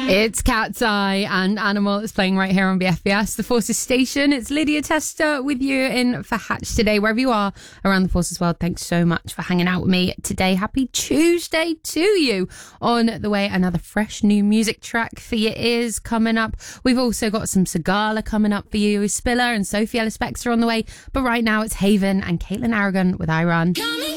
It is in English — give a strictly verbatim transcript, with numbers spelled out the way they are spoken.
It's Cat's Eye and Animal that's playing right here on B F B S, the Forces Station. It's Lydia Tester with you in for Hatch today, wherever you are around the Forces world. Thanks so much for hanging out with me today. Happy Tuesday to you. On the way, another fresh new music track for your ears coming up. We've also got some Sigala coming up for you. Spiller and Sophie Ellis Bextor on the way. But right now, it's Haven and Caitlin Aragon with I Run.